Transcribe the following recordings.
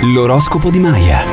L'oroscopo di Maya.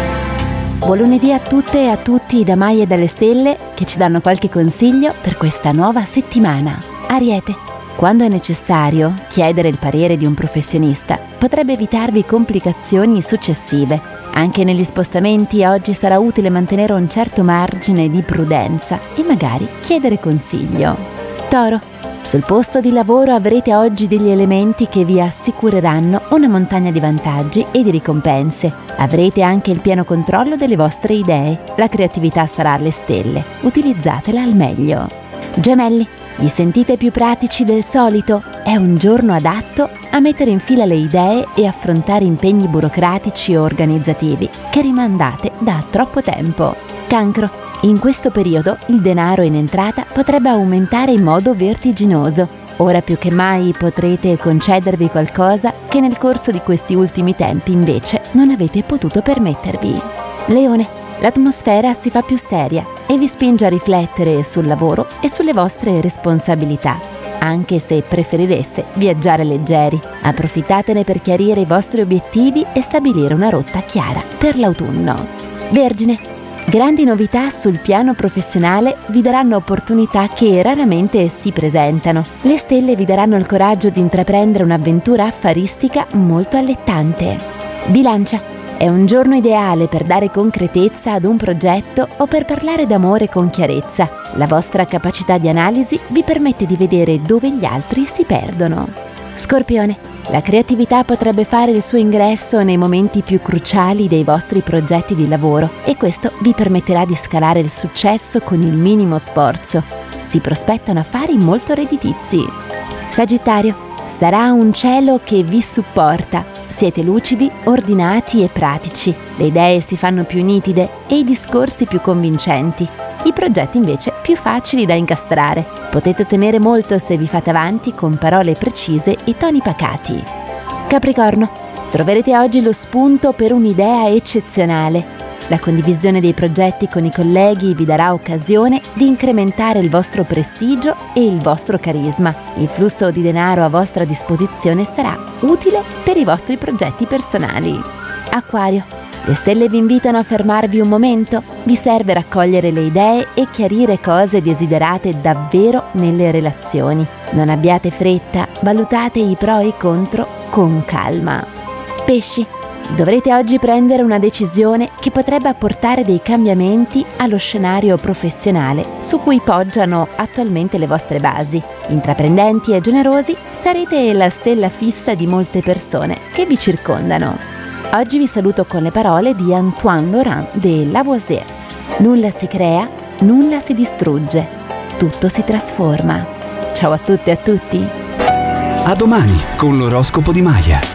Buon lunedì a tutte e a tutti da Maya e dalle stelle che ci danno qualche consiglio per questa nuova settimana. Ariete, quando è necessario chiedere il parere di un professionista, potrebbe evitarvi complicazioni successive. Anche negli spostamenti oggi sarà utile mantenere un certo margine di prudenza e magari chiedere consiglio. Toro, sul posto di lavoro avrete oggi degli elementi che vi assicureranno una montagna di vantaggi e di ricompense. Avrete anche il pieno controllo delle vostre idee. La creatività sarà alle stelle. Utilizzatela al meglio. Gemelli, vi sentite più pratici del solito? È un giorno adatto a mettere in fila le idee e affrontare impegni burocratici o organizzativi che rimandate da troppo tempo. Cancro, in questo periodo il denaro in entrata potrebbe aumentare in modo vertiginoso. Ora più che mai potrete concedervi qualcosa che nel corso di questi ultimi tempi invece non avete potuto permettervi. Leone, l'atmosfera si fa più seria e vi spinge a riflettere sul lavoro e sulle vostre responsabilità, anche se preferireste viaggiare leggeri. Approfittatene per chiarire i vostri obiettivi e stabilire una rotta chiara per l'autunno. Vergine, grandi novità sul piano professionale vi daranno opportunità che raramente si presentano. Le stelle vi daranno il coraggio di intraprendere un'avventura affaristica molto allettante. Bilancia, è un giorno ideale per dare concretezza ad un progetto o per parlare d'amore con chiarezza. La vostra capacità di analisi vi permette di vedere dove gli altri si perdono. Scorpione, la creatività potrebbe fare il suo ingresso nei momenti più cruciali dei vostri progetti di lavoro e questo vi permetterà di scalare il successo con il minimo sforzo. Si prospettano affari molto redditizi. Sagittario, sarà un cielo che vi supporta. Siete lucidi, ordinati e pratici. Le idee si fanno più nitide e i discorsi più convincenti. I progetti invece più facili da incastrare. Potete ottenere molto se vi fate avanti con parole precise e toni pacati. Capricorno, troverete oggi lo spunto per un'idea eccezionale. La condivisione dei progetti con i colleghi vi darà occasione di incrementare il vostro prestigio e il vostro carisma. Il flusso di denaro a vostra disposizione sarà utile per i vostri progetti personali. Acquario, le stelle vi invitano a fermarvi un momento. Vi serve raccogliere le idee e chiarire cose desiderate davvero nelle relazioni. Non abbiate fretta, valutate i pro e i contro con calma. Pesci, dovrete oggi prendere una decisione che potrebbe apportare dei cambiamenti allo scenario professionale su cui poggiano attualmente le vostre basi. Intraprendenti e generosi, sarete la stella fissa di molte persone che vi circondano. Oggi vi saluto con le parole di Antoine Laurent de Lavoisier. Nulla si crea, nulla si distrugge, tutto si trasforma. Ciao a tutte e a tutti. A domani con l'oroscopo di Maya.